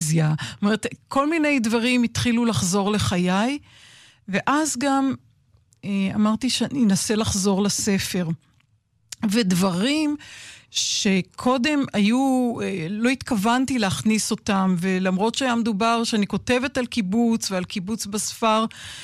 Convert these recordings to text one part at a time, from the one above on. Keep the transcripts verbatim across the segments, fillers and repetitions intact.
טלוויזיה. זאת אומרת, כל מיני דברים התחילו לחזור לחיי, ואז גם אמרתי שאני אנסה לחזור לספר. ודברים שקודם היו, לא התכוונתי להכניס אותם, ולמרות שהיה מדובר שאני כותבת על קיבוץ ועל קיבוץ בספר,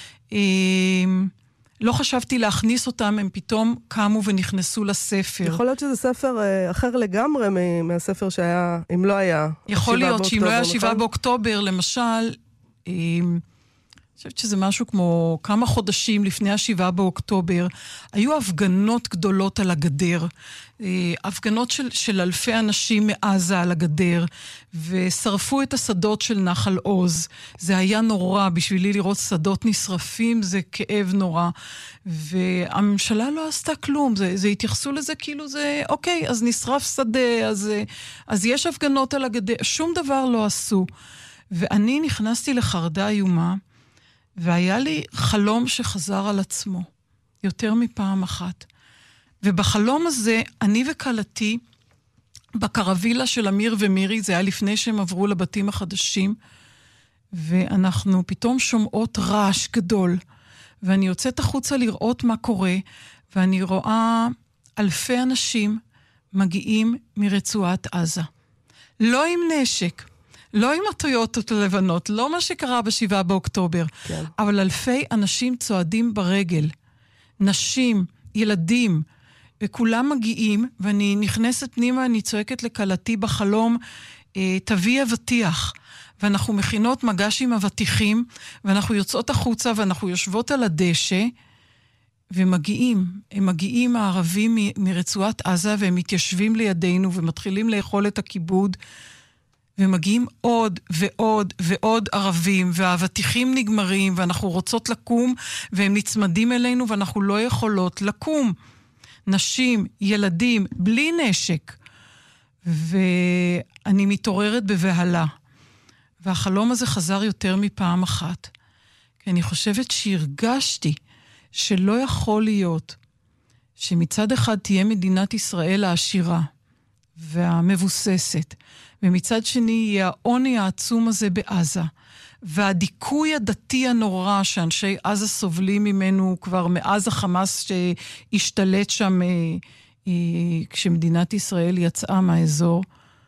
לא חשבתי להכניס אותם, הם פתאום קמו ונכנסו לספר. יכול להיות שזה ספר אחר לגמרי מהספר שהיה, אם לא היה יכול להיות שאם לא היה שבעה באוקטובר, למשל, אני חושבת שזה משהו כמו כמה חודשים לפני השבעה באוקטובר, היו הפגנות גדולות על הגדר, הפגנות של, של אלפי אנשים מעזה על הגדר, ושרפו את השדות של נחל עוז. זה היה נורא, בשבילי לראות שדות נשרפים, זה כאב נורא. והממשלה לא עשתה כלום, זה, זה התייחסו לזה כאילו זה, אוקיי, אז נשרף שדה, אז, אז יש הפגנות על הגדר, שום דבר לא עשו. ואני נכנסתי לחרדה איומה, והיה לי חלום שחזר על עצמו, יותר מפעם אחת. ובחלום הזה, אני וקלתי, בקרווילה של אמיר ומירי, זה היה לפני שהם עברו לבתים החדשים, ואנחנו פתאום שומעות רעש גדול, ואני יוצאת החוצה לראות מה קורה, ואני רואה אלפי אנשים מגיעים מרצועת עזה. לא עם נשק, לא עם הטויוטות הלבנות, לא מה שקרה בשבעה באוקטובר, כן. אבל אלפי אנשים צועדים ברגל, נשים, ילדים, וכולם מגיעים, ואני נכנסת פנימה, אני צועקת לקלתי בחלום, תביא אבטיח, ואנחנו מכינות מגש עם אבטיחים, ואנחנו יוצאות החוצה, ואנחנו יושבות על הדשא, ומגיעים, הם מגיעים הערבים מ- מרצועת עזה, והם מתיישבים לידינו, ומתחילים לאכול את הכיבוד, ומגיעים עוד ועוד ועוד ערבים, והאבטיחים נגמרים, ואנחנו רוצות לקום, והם נצמדים אלינו, ואנחנו לא יכולות לקום. נשים, ילדים, בלי נשק. ואני מתעוררת בבהלה. והחלום הזה חזר יותר מפעם אחת. כי אני חושבת שהרגשתי שלא יכול להיות שמצד אחד תהיה מדינת ישראל העשירה והמבוססת, ומצד שני יהיה העוני העצום הזה בעזה, והדיכוי הדתי הנורא שאנשי עזה סובלים ממנו כבר מאז החמאס שהשתלט שם אה, אה, כשמדינת ישראל יצאה מהאזור,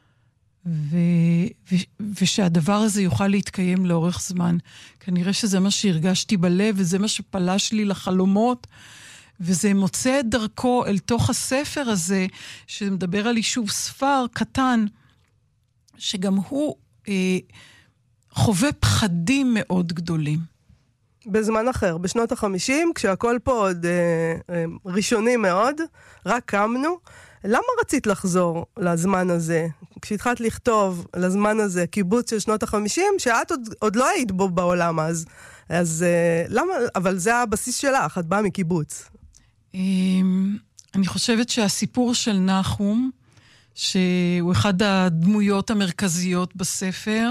ו, ו, ושהדבר הזה יוכל להתקיים לאורך זמן. כנראה שזה מה שהרגשתי בלב, וזה מה שפלש לי לחלומות, וזה מוצא את דרכו אל תוך הספר הזה, שמדבר על יישוב ספר קטן, שגם הוא אה, חווה פחדים מאוד גדולים. בזמן אחר, בשנות החמישים, כשהכל פה עוד אה, אה, ראשוני מאוד, רק קמנו. למה רצית לחזור לזמן הזה? כשהתחלת לכתוב לזמן הזה, קיבוץ של שנות החמישים, שאת עוד, עוד לא היית בו בעולם אז. אז אה, למה? אבל זה הבסיס שלך, את באה מקיבוץ. אה, אני חושבת שהסיפור של נחום, שהוא אחד הדמויות המרכזיות בספר,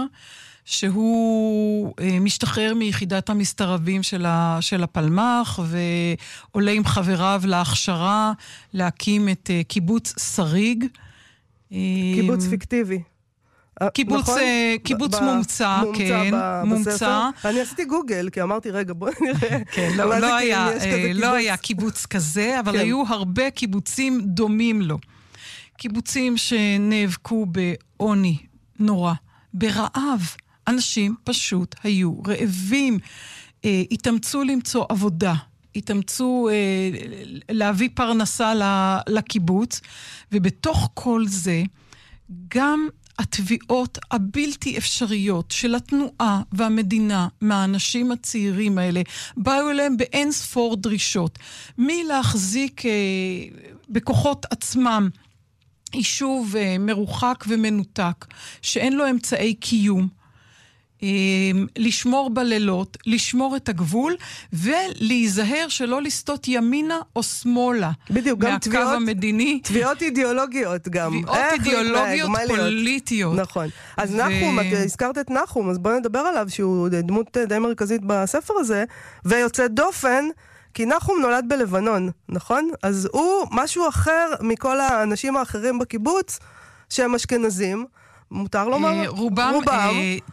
שהוא אה, משתחרר מיחידת המסתרבים של, ה, של הפלמח, ועולה עם חבריו להכשרה, להקים את אה, קיבוץ שריג. קיבוץ אה, פיקטיבי. קיבוץ, נכון? אה, קיבוץ ב- מומצא, מומצא, כן, ב- מומצא. אני עשיתי גוגל, כי אמרתי, רגע, בואי נראה. כן, לא, לא, היה, אה, לא היה קיבוץ כזה, אבל כן. היו הרבה קיבוצים דומים לו. קיבוצים שנאבקו בעוני נורא, ברעב. אנשים פשוט היו רעבים, אה, התאמצו למצוא עבודה, התאמצו אה, להביא פרנסה לקיבוץ, ובתוך כל זה, גם התביעות הבלתי אפשריות של התנועה והמדינה מהאנשים הצעירים האלה, באו אליהם באין ספור דרישות, מי להחזיק אה, בכוחות עצמם, יישוב uh, מרוחק ומנותק, שאין לו אמצעי קיום, uh, לשמור בלילות, לשמור את הגבול, ולהיזהר שלא לסטות ימינה או שמאלה. בדיוק, גם תביעות, המדיני. תביעות אידיאולוגיות גם. תביעות אידיאולוגיות פוליטיות. נכון. אז ו... נחום, את הזכרת את נחום, אז בואו נדבר עליו, שהוא דמות די מרכזית בספר הזה, ויוצא דופן, כי נחום נולד בלבנון, נכון? אז הוא משהו אחר מכל האנשים האחרים בקיבוץ, שהם אשכנזים, מותר לומר? רובם, רובם